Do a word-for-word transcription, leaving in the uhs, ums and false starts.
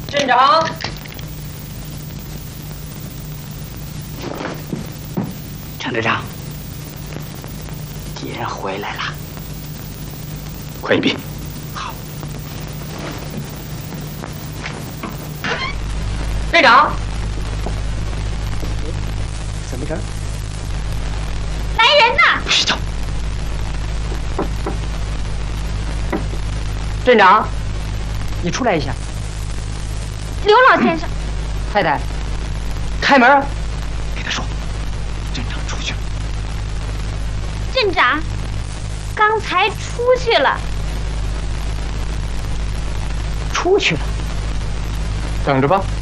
镇长， 程队长，敌人回来了， 快隐蔽。 好。 队长， 怎么着？ 来人呐！ 嘘叫。 镇长， 你出来一下。 刘老先生， 太太，开门啊！ 给他说，镇长出去了。 镇长，刚才出去了。 出去了，等着吧。